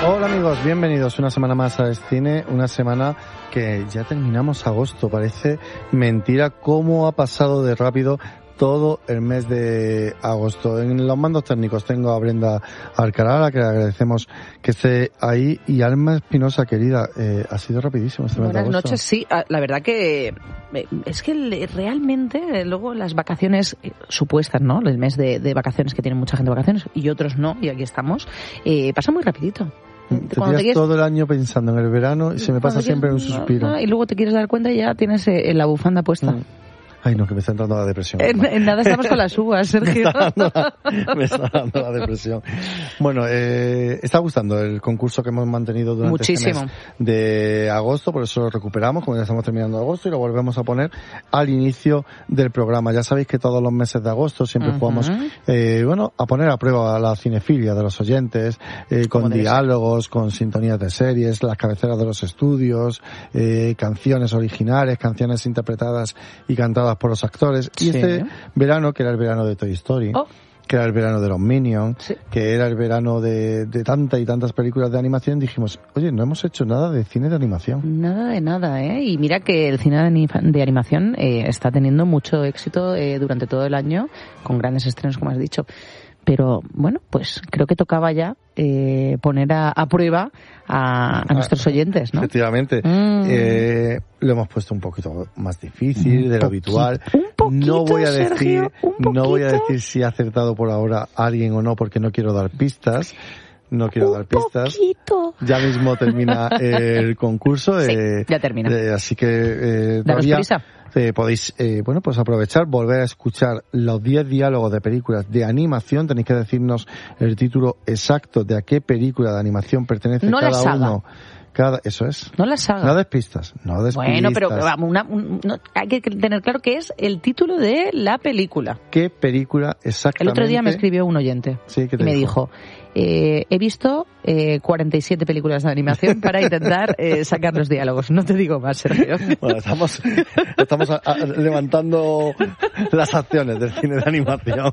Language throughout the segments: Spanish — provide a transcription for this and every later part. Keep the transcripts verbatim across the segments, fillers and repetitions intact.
Hola amigos, bienvenidos una semana más a Cine, una semana que ya terminamos agosto. Parece mentira cómo ha pasado de rápido todo el mes de agosto. En los mandos técnicos tengo a Brenda Alcalá, a la que le agradecemos que esté ahí, y Alma Espinosa, querida, eh, ha sido rapidísimo este mes de agosto. Buenas noches, sí, la verdad que es que realmente luego las vacaciones supuestas, ¿no? El mes de, de vacaciones, que tiene mucha gente de vacaciones y otros no, y aquí estamos, eh, pasa muy rapidito. Te tiras te quieres... todo el año pensando en el verano y se me pasa siempre en un suspiro. No, y luego te quieres dar cuenta y ya tienes eh, la bufanda puesta. Mm. Ay, no, que me está entrando la depresión. En, en nada estamos con las uvas, Sergio. Me está dando la, me está dando la depresión. Bueno, eh, está gustando el concurso que hemos mantenido durante Muchísimo. este mes de agosto, por eso lo recuperamos, como ya estamos terminando agosto, y lo volvemos a poner al inicio del programa. Ya sabéis que todos los meses de agosto siempre uh-huh. jugamos, eh, bueno, a poner a prueba la cinefilia de los oyentes, eh, con diálogos, con sintonías de series, las cabeceras de los estudios, eh, canciones originales, canciones interpretadas y cantadas por los actores. Y sí. Este verano, que era el verano de Toy Story, oh. que era el verano de los Minions, sí. que era el verano de, de tantas y tantas películas de animación, dijimos, oye, no hemos hecho nada de cine de animación. Nada de nada, ¿eh? Y mira que el cine de, de animación eh, está teniendo mucho éxito eh, durante todo el año, con grandes estrenos, como has dicho. Pero, bueno, pues creo que tocaba ya eh, poner a, a prueba a, a nuestros oyentes, ¿no? Efectivamente. Mm. Eh, lo hemos puesto un poquito más difícil un de lo poquito, habitual. Un poquito, no voy a decir, Sergio, un no voy a decir si ha acertado por ahora alguien o no, porque no quiero dar pistas. No quiero un dar pistas. Poquito. Ya mismo termina el concurso. Sí, eh, ya termina. Eh, así que eh, Daros todavía prisa. Eh, podéis, eh, bueno, pues aprovechar, volver a escuchar los diez diálogos de películas de animación. Tenéis que decirnos el título exacto de a qué película de animación pertenece no cada la saga. uno. Cada, eso es. No la saga. No des pistas, no des Bueno, pistas. pero vamos, una, un, no, hay que tener claro que es el título de la película. ¿Qué película exactamente? El otro día me escribió un oyente sí, ¿qué te y me dijo? dijo, eh, he visto eh, cuarenta y siete películas de animación para intentar eh, sacar los diálogos. No te digo más, Sergio. Bueno, estamos, estamos a, a, levantando las acciones del cine de animación.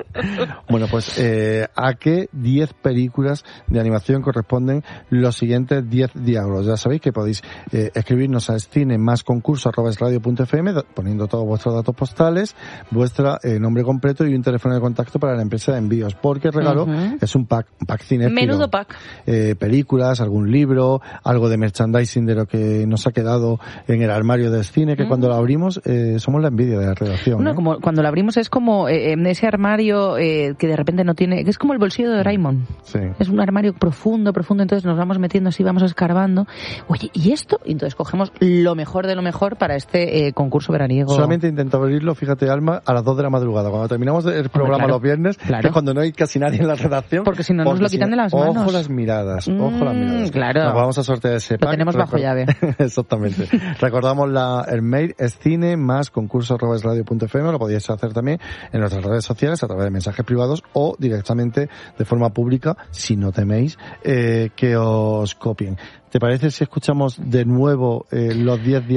Bueno, pues eh, ¿a qué diez películas de animación corresponden los siguientes diez diálogos? Ya sabéis que podéis eh, escribirnos a cine más concurso arroba esradio punto f m poniendo todos vuestros datos postales, vuestro eh, nombre completo y un teléfono de contacto para la empresa de envíos, porque el regalo uh-huh. es un pack, un pack cinéfilo. Menudo pack. Eh, películas, algún libro, algo de merchandising de lo que nos ha quedado en el armario del cine, que uh-huh. cuando lo abrimos eh, somos la envidia de la redacción. Bueno, ¿eh? como cuando lo abrimos es como eh, ese armario eh, que de repente no tiene, es como el bolsillo de Doraemon. Sí. Es un armario profundo, profundo, entonces nos vamos metiendo así, vamos escarbando. Oye, ¿y esto? Y entonces cogemos lo mejor de lo mejor para este eh, concurso veraniego. Solamente intento abrirlo, fíjate, Alma, a las dos de la madrugada, cuando terminamos el programa claro, los viernes, claro. que es cuando no hay casi nadie en la redacción. Porque si no nos lo quitan de las manos. Ojo las miradas, mm, ojo las miradas. Claro. Nos vamos a sortear ese pack. Lo tenemos bajo llave. Exactamente. Recordamos la, el mail es cine más concurso arroba esradio punto f m. Lo podéis hacer también en nuestras redes sociales a través de mensajes privados o directamente de forma pública, si no teméis eh, que os copien. ¿Te parece si escuchamos de nuevo eh, los diez días